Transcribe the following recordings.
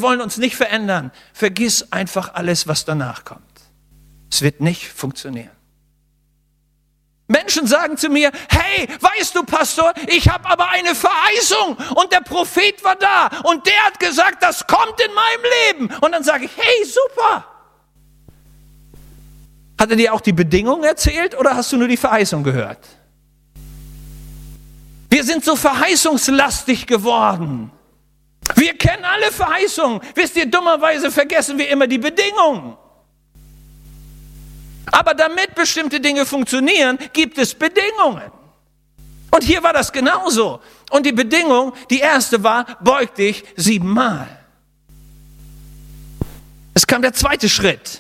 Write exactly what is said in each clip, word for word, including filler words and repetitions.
wollen uns nicht verändern. Vergiss einfach alles, was danach kommt. Es wird nicht funktionieren. Menschen sagen zu mir, hey, weißt du, Pastor, ich habe aber eine Verheißung und der Prophet war da und der hat gesagt, das kommt in meinem Leben. Und dann sage ich, hey, super. Hat er dir auch die Bedingungen erzählt oder hast du nur die Verheißung gehört? Wir sind so verheißungslastig geworden. Wir kennen alle Verheißungen. Wisst ihr, dummerweise vergessen wir immer die Bedingungen. Aber damit bestimmte Dinge funktionieren, gibt es Bedingungen. Und hier war das genauso. Und die Bedingung, die erste war, beug dich siebenmal. Es kam der zweite Schritt.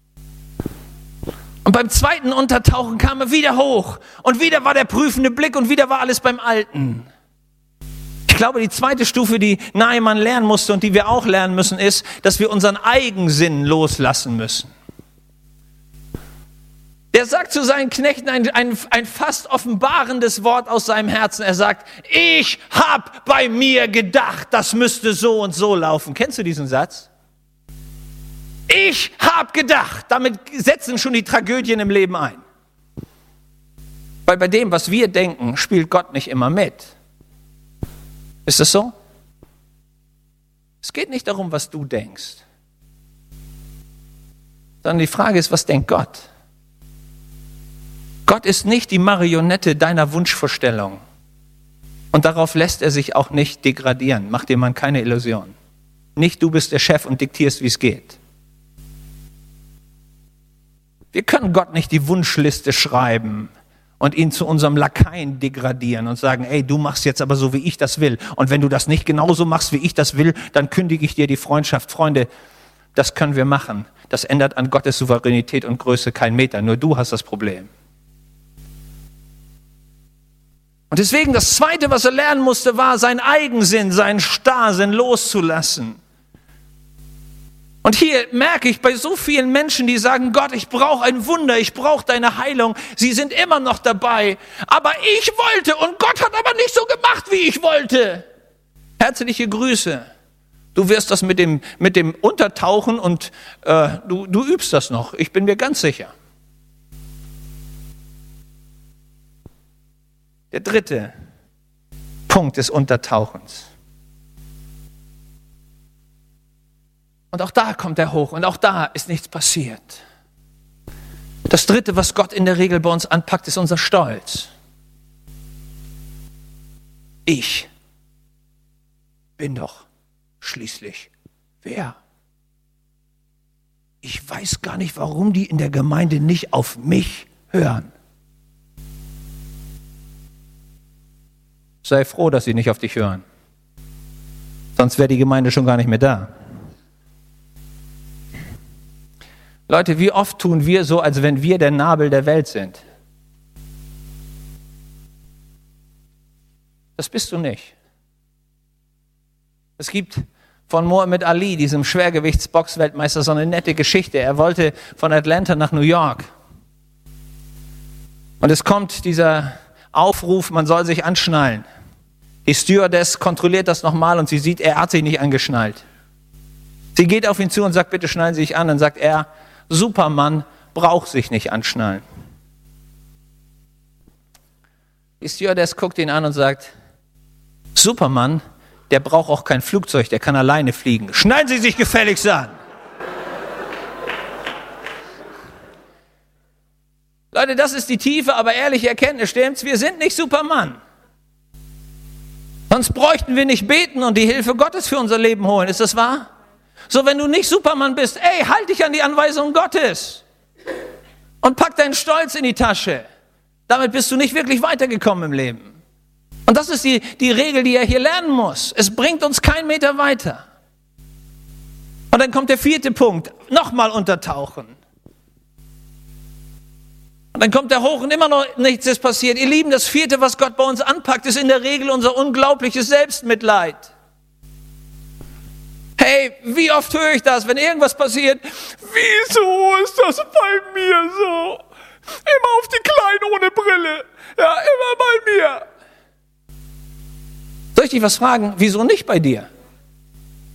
Und beim zweiten Untertauchen kam er wieder hoch. Und wieder war der prüfende Blick und wieder war alles beim Alten. Ich glaube, die zweite Stufe, die Naaman lernen musste und die wir auch lernen müssen, ist, dass wir unseren Eigensinn loslassen müssen. Er sagt zu seinen Knechten ein, ein, ein fast offenbarendes Wort aus seinem Herzen. Er sagt, ich habe bei mir gedacht, das müsste so und so laufen. Kennst du diesen Satz? Ich habe gedacht. Damit setzen schon die Tragödien im Leben ein. Weil bei dem, was wir denken, spielt Gott nicht immer mit. Ist das so? Es geht nicht darum, was du denkst. Sondern die Frage ist, was denkt Gott? Gott ist nicht die Marionette deiner Wunschvorstellung. Und darauf lässt er sich auch nicht degradieren. Mach dir mal keine Illusion. Nicht du bist der Chef und diktierst, wie es geht. Wir können Gott nicht die Wunschliste schreiben und ihn zu unserem Lakaien degradieren und sagen, ey, du machst jetzt aber so, wie ich das will. Und wenn du das nicht genauso machst, wie ich das will, dann kündige ich dir die Freundschaft. Freunde, das können wir machen. Das ändert an Gottes Souveränität und Größe keinen Meter. Nur du hast das Problem. Und deswegen das Zweite, was er lernen musste, war, seinen Eigensinn, seinen Starrsinn loszulassen. Und hier merke ich bei so vielen Menschen, die sagen, Gott, ich brauche ein Wunder, ich brauche deine Heilung. Sie sind immer noch dabei. Aber ich wollte und Gott hat aber nicht so gemacht, wie ich wollte. Herzliche Grüße. Du wirst das mit dem, mit dem Untertauchen und äh, du, du übst das noch. Ich bin mir ganz sicher. Der dritte Punkt des Untertauchens. Und auch da kommt er hoch und auch da ist nichts passiert. Das dritte, was Gott in der Regel bei uns anpackt, ist unser Stolz. Ich bin doch schließlich wer? Ich weiß gar nicht, warum die in der Gemeinde nicht auf mich hören. Sei froh, dass sie nicht auf dich hören. Sonst wäre die Gemeinde schon gar nicht mehr da. Leute, wie oft tun wir so, als wenn wir der Nabel der Welt sind? Das bist du nicht. Es gibt von Muhammad Ali, diesem Schwergewichtsbox-Weltmeister, so eine nette Geschichte. Er wollte von Atlanta nach New York. Und es kommt dieser Aufruf, man soll sich anschnallen. Die Stewardess kontrolliert das nochmal und sie sieht, er hat sich nicht angeschnallt. Sie geht auf ihn zu und sagt, bitte schnallen Sie sich an. Dann sagt er, Superman braucht sich nicht anschnallen. Die Stewardess guckt ihn an und sagt, Superman, der braucht auch kein Flugzeug, der kann alleine fliegen. Schnallen Sie sich gefälligst an. Leute, das ist die tiefe, aber ehrliche Erkenntnis, stimmt's? Wir sind nicht Superman. Sonst bräuchten wir nicht beten und die Hilfe Gottes für unser Leben holen. Ist das wahr? So, wenn du nicht Superman bist, ey, halt dich an die Anweisungen Gottes und pack deinen Stolz in die Tasche. Damit bist du nicht wirklich weitergekommen im Leben. Und das ist die, die Regel, die er hier lernen muss. Es bringt uns keinen Meter weiter. Und dann kommt der vierte Punkt. Nochmal untertauchen. Und dann kommt er hoch und immer noch nichts ist passiert. Ihr Lieben, das vierte, was Gott bei uns anpackt, ist in der Regel unser unglaubliches Selbstmitleid. Hey, wie oft höre ich das, wenn irgendwas passiert? Wieso ist das bei mir so? Immer auf die Kleinen ohne Brille. Ja, immer bei mir. Soll ich dich was fragen? Wieso nicht bei dir?